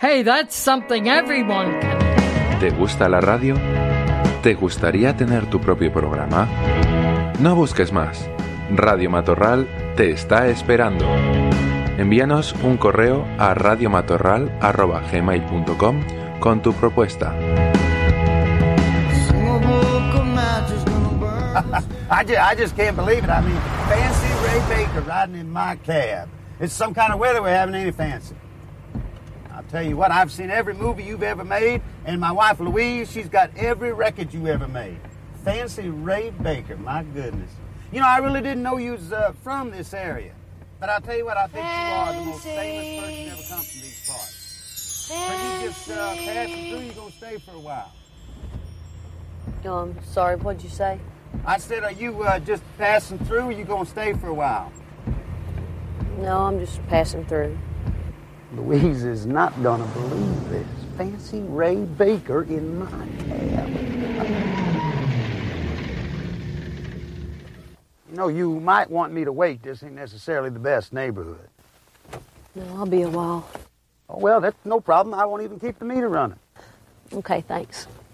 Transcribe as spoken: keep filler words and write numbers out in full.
Hey, that's something everyone can. ¿Te gusta la radio? ¿Te gustaría tener tu propio programa? No busques más. Radio Matorral te está esperando. Envíanos un correo a radiomatorral arroba gmail punto com con tu propuesta. I, just, I just can't believe it. I mean, Fancy Ray Baker riding in my cab. It's some kind of weather we're having, ain't it, Fancy? I'll tell you what, I've seen every movie you've ever made, and my wife Louise, she's got every record you ever made. Fancy Ray Baker, my goodness. You know, I really didn't know you was uh, from this area. But I'll tell you what, I think you are the most famous person ever come from these parts. But you just uh, passing through, you're going to stay for a while. Oh, I'm sorry, what'd you say? I said, are you uh, just passing through, or you going to stay for a while? No, I'm just passing through. Louise is not going to believe this. Fancy Ray Baker in my cab. You know, you might want me to wait. This ain't necessarily the best neighborhood. No, I'll be a while. Oh, well, that's no problem. I won't even keep the meter running. Okay, thanks.